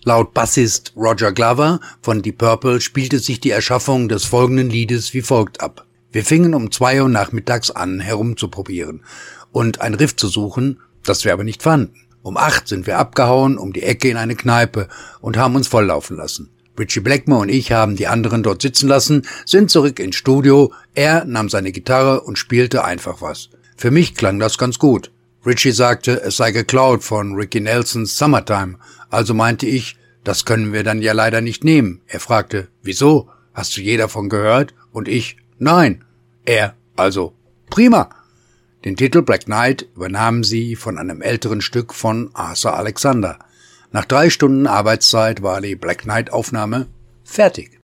Laut Bassist Roger Glover von Deep Purple spielte sich die Erschaffung des folgenden Liedes wie folgt ab. Wir fingen um 2 Uhr nachmittags an, herumzuprobieren und ein Riff zu suchen, das wir aber nicht fanden. Um 8 sind wir abgehauen, um die Ecke in eine Kneipe und haben uns volllaufen lassen. Ritchie Blackmore und ich haben die anderen dort sitzen lassen, sind zurück ins Studio, er nahm seine Gitarre und spielte einfach was. Für mich klang das ganz gut. Ritchie sagte, es sei geklaut von Ricky Nelsons Summertime, also meinte ich, das können wir dann ja leider nicht nehmen. Er fragte, wieso? Hast du je davon gehört? Und ich, nein. Er, also, prima. Den Titel Black Knight übernahmen sie von einem älteren Stück von Arthur Alexander. Nach 3 Stunden Arbeitszeit war die Black Knight Aufnahme fertig.